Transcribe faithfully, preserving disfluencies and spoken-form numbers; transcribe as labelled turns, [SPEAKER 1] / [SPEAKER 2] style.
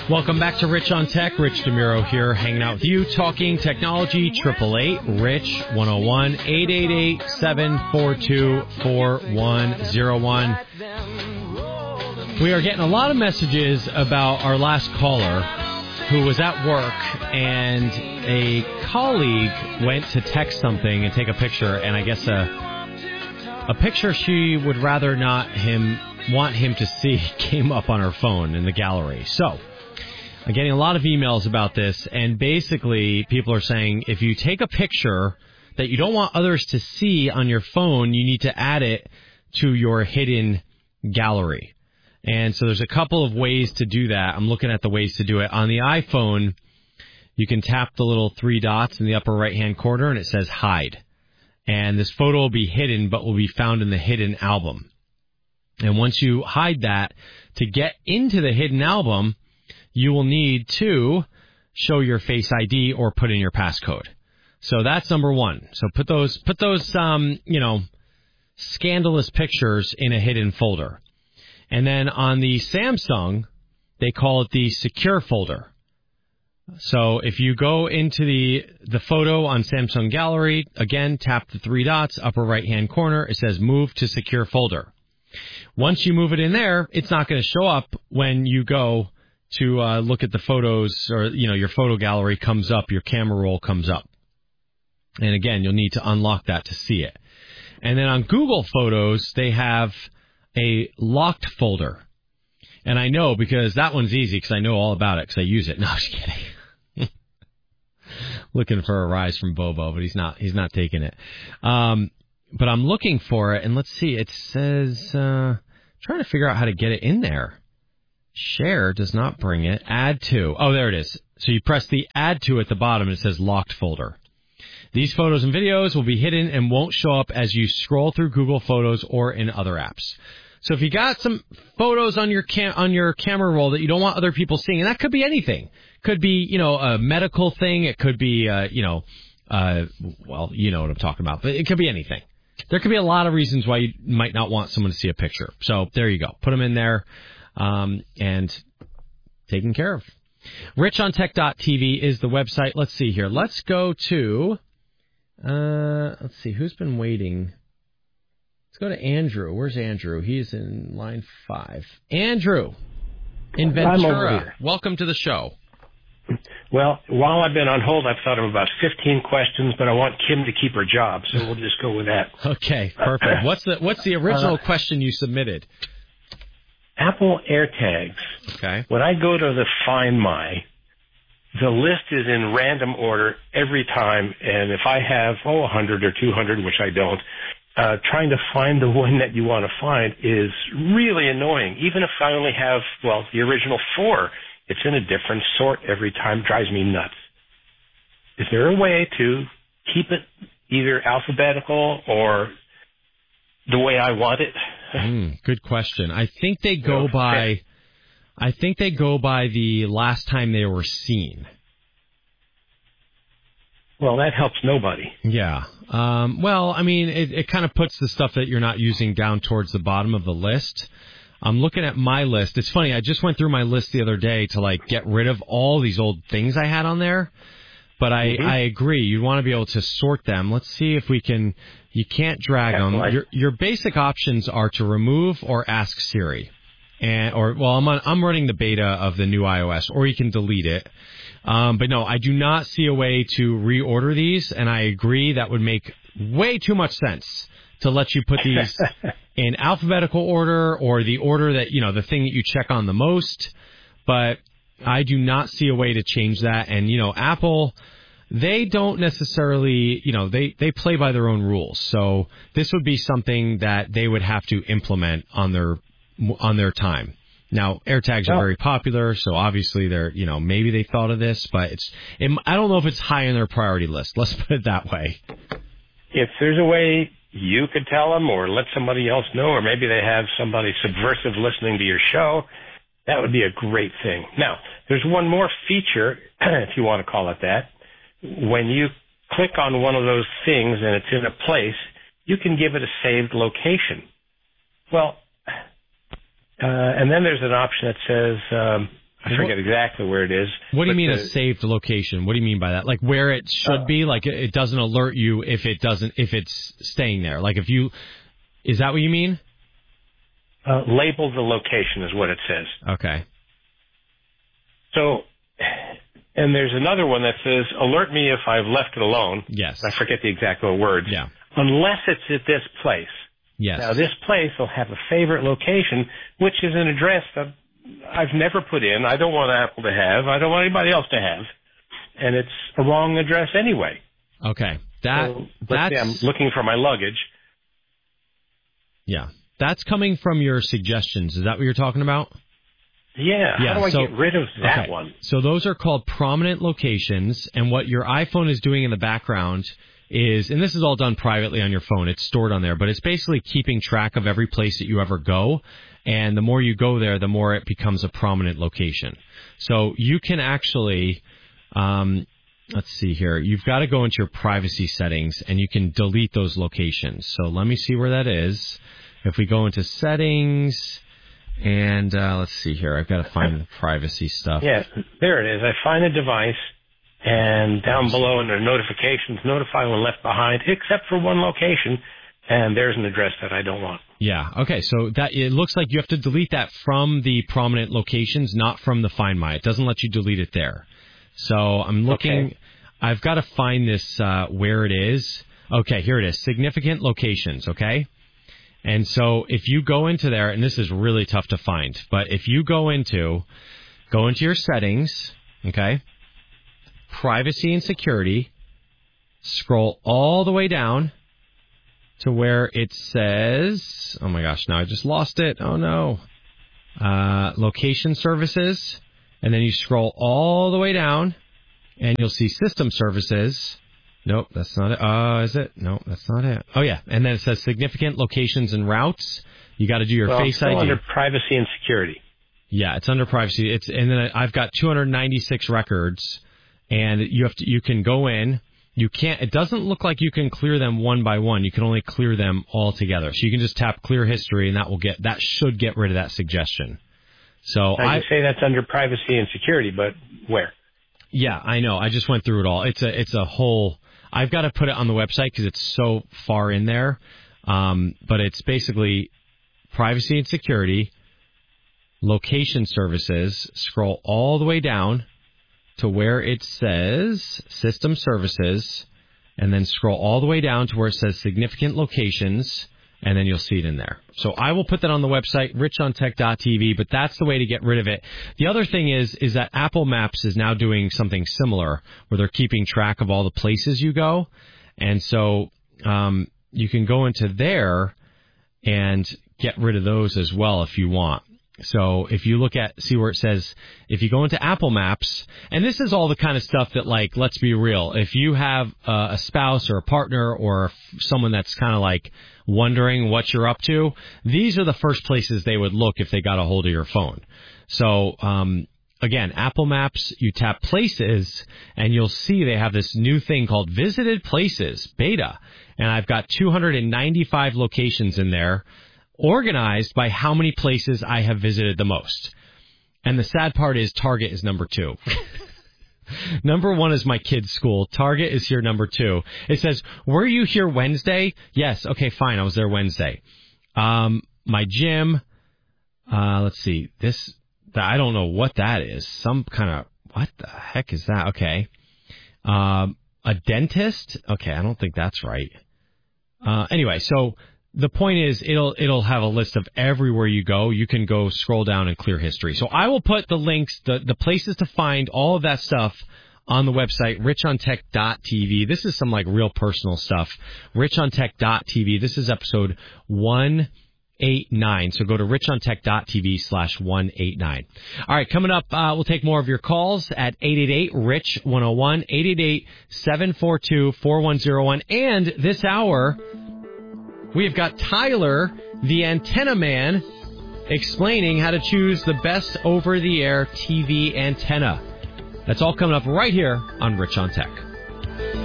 [SPEAKER 1] Welcome back to Rich on Tech. Rich DeMuro here, hanging out with you, talking technology. Triple eight Rich one zero one eight eight eight seven four two four one zero one. We are getting a lot of messages about our last caller, who was at work, and a colleague went to text something and take a picture, and I guess a a picture she would rather not him want him to see came up on her phone in the gallery. So I'm getting a lot of emails about this, and basically people are saying if you take a picture that you don't want others to see on your phone, you need to add it to your hidden gallery. And so there's a couple of ways to do that. I'm looking at the ways to do it. On the iPhone, you can tap the little three dots in the upper right-hand corner, and it says hide. And this photo will be hidden, but will be found in the hidden album. And once you hide that, to get into the hidden album, you will need to show your Face I D or put in your passcode. So that's number one. So put those, put those, um, you know, scandalous pictures in a hidden folder. And then on the Samsung, they call it the secure folder. So if you go into the, the photo on Samsung Gallery, again, tap the three dots, upper right-hand corner, it says move to secure folder. Once you move it in there, it's not going to show up when you go to uh, look at the photos, or, you know, your photo gallery comes up, your camera roll comes up. And again, you'll need to unlock that to see it. And then on Google Photos, they have a locked folder. And I know because that one's easy because I know all about it because I use it. No, I'm just kidding. Looking for a rise from Bobo, but he's not, he's not taking it. Um, but I'm looking for it, and let's see, it says, uh, trying to figure out how to get it in there. Share does not bring it. Add to. Oh, there it is. So you press the add to at the bottom, and it says locked folder. These photos and videos will be hidden and won't show up as you scroll through Google Photos or in other apps. So if you got some photos on your cam- on your camera roll that you don't want other people seeing, and that could be anything. Could be, you know, a medical thing. It could be, uh, you know, uh, well, you know what I'm talking about, but it could be anything. There could be a lot of reasons why you might not want someone to see a picture. So there you go. Put them in there. Um, and taken care of. rich on tech dot t v is the website. Let's see here. Let's go to, uh, let's see, who's been waiting? Let's go to Andrew. Where's Andrew? He's in line five. Andrew in Ventura. Welcome to the show.
[SPEAKER 2] Well, while I've been on hold, I've thought of about fifteen questions, but I want Kim to keep her job, so we'll just go with that.
[SPEAKER 1] Okay, perfect. What's the, what's the original uh, question you submitted?
[SPEAKER 2] Apple AirTags.
[SPEAKER 1] Okay.
[SPEAKER 2] When I go to the Find My, the list is in random order every time, and if I have, oh, one hundred or two hundred, which I don't, uh, trying to find the one that you want to find is really annoying. Even if I only have, well, the original four, it's in a different sort every time. It drives me nuts. Is there a way to keep it either alphabetical or the way I want it?
[SPEAKER 1] Mm, good question. I think they go by, I think they go by the last time they were seen.
[SPEAKER 2] Well, that helps nobody.
[SPEAKER 1] Yeah. Um, well, I mean, it, it kind of puts the stuff that you're not using down towards the bottom of the list. I'm looking at my list. It's funny. I just went through my list the other day to like get rid of all these old things I had on there. But I, mm-hmm. I agree. You want to be able to sort them. Let's see if we can. You can't drag That's them. Right. Your, your basic options are to remove or ask Siri, and or well, I'm on, I'm running the beta of the new iOS, or you can delete it. Um, but no, I do not see a way to reorder these, and I agree that would make way too much sense to let you put these in alphabetical order or the order that, you know, the thing that you check on the most. But I do not see a way to change that. And, you know, Apple, they don't necessarily, you know, they, they play by their own rules. So this would be something that they would have to implement on their on their time. Now, AirTags are very popular, so obviously they're, you know, maybe they thought of this, but it's, it, I don't know if it's high on their priority list. Let's put it that way.
[SPEAKER 2] If there's a way you could tell them or let somebody else know, or maybe they have somebody subversive listening to your show, that would be a great thing. Now, there's one more feature, if you want to call it that. When you click on one of those things and it's in a place, you can give it a saved location. Well, uh, and then there's an option that says, um, I forget exactly where it is.
[SPEAKER 1] What do you mean
[SPEAKER 2] the,
[SPEAKER 1] a saved location? What do you mean by that? Like where it should uh, be? Like it doesn't alert you if it doesn't, if it's staying there. Like if you, is that what you mean?
[SPEAKER 2] Uh, label the location is what it says.
[SPEAKER 1] Okay.
[SPEAKER 2] So, and there's another one that says, alert me if I've left it alone.
[SPEAKER 1] Yes.
[SPEAKER 2] I forget the exact words.
[SPEAKER 1] Yeah.
[SPEAKER 2] Unless it's at this place.
[SPEAKER 1] Yes.
[SPEAKER 2] Now, this place will have a favorite location, which is an address that I've never put in. I don't want Apple to have. I don't want anybody else to have. And it's a wrong address anyway.
[SPEAKER 1] Okay. That,
[SPEAKER 2] so,
[SPEAKER 1] that's...
[SPEAKER 2] say I'm looking for my luggage.
[SPEAKER 1] Yeah. That's coming from your suggestions. Is that what you're talking about?
[SPEAKER 2] Yeah.
[SPEAKER 1] yeah
[SPEAKER 2] How do I
[SPEAKER 1] so,
[SPEAKER 2] get rid of that
[SPEAKER 1] okay.
[SPEAKER 2] one?
[SPEAKER 1] So those are called prominent locations. And what your iPhone is doing in the background is, and this is all done privately on your phone, it's stored on there, but it's basically keeping track of every place that you ever go. And the more you go there, the more it becomes a prominent location. So you can actually, um, let's see here, you've got to go into your privacy settings and you can delete those locations. So let me see where that is. If we go into settings, and uh, let's see here, I've got to find the privacy stuff.
[SPEAKER 2] Yeah, there it is. I find a device. And down below under notifications, notify when left behind, except for one location, and there's an address that I don't want.
[SPEAKER 1] Yeah, okay, so that it looks like you have to delete that from the prominent locations, not from the Find My. It doesn't let you delete it there. So I'm looking, okay. I've got to find this uh, where it is. Okay, here it is, significant locations, okay? And so if you go into there, and this is really tough to find, but if you go into, go into your settings, okay? Privacy and security, scroll all the way down to where it says, oh my gosh, now I just lost it. Oh no. Uh, location services. And then you scroll all the way down and you'll see system services. Nope, that's not it. Uh, is it? No, that's not it. Oh yeah. And then it says significant locations and routes. You got to do your
[SPEAKER 2] well,
[SPEAKER 1] Face
[SPEAKER 2] it's still
[SPEAKER 1] I D.
[SPEAKER 2] Under privacy and security.
[SPEAKER 1] Yeah, it's under privacy. It's, and then I've got two hundred ninety-six records. And you have to, you can go in, you can't, it doesn't look like you can clear them one by one. You can only clear them all together. So you can just tap clear history and that will get, that should get rid of that suggestion. So
[SPEAKER 2] I
[SPEAKER 1] I
[SPEAKER 2] say that's under privacy and security, but where?
[SPEAKER 1] Yeah, I know. I just went through it all. It's a, it's a whole, I've got to put it on the website because it's so far in there. Um, but it's basically privacy and security, location services, scroll all the way down to where it says system services, and then scroll all the way down to where it says significant locations, and then you'll see it in there. So I will put that on the website, rich on tech dot t v, but that's the way to get rid of it. The other thing is, is that Apple Maps is now doing something similar, where they're keeping track of all the places you go, and so um, you can go into there and get rid of those as well if you want. So if you look at, see where it says, if you go into Apple Maps, and this is all the kind of stuff that, like, let's be real, if you have uh, a spouse or a partner or someone that's kind of like wondering what you're up to, these are the first places they would look if they got a hold of your phone. So, um, again, Apple Maps, you tap Places, and you'll see they have this new thing called Visited Places, Beta, and I've got two hundred ninety-five locations in there, organized by how many places I have visited the most. And the sad part is Target is number two. Number one is my kid's school. Target is here number two. It says, were you here Wednesday? Yes. Okay, fine. I was there Wednesday. Um, my gym. Uh, let's see. This, I don't know what that is. Some kind of, what the heck is that? Okay. Um, a dentist. Okay. I don't think that's right. Uh, anyway, so the point is, it'll it'll have a list of everywhere you go. You can go scroll down and clear history. So I will put the links, the, the places to find all of that stuff on the website, rich on tech dot t v. This is some like real personal stuff. rich on tech dot t v. This is episode one eighty-nine. So go to rich on tech dot t v slash one eighty-nine. All right, coming up, uh, we'll take more of your calls at eight eight eight, R I C H, one oh one, eight eight eight, seven four two, four one oh one. And this hour, we have got Tyler, the antenna man, explaining how to choose the best over-the-air T V antenna. That's all coming up right here on Rich on Tech.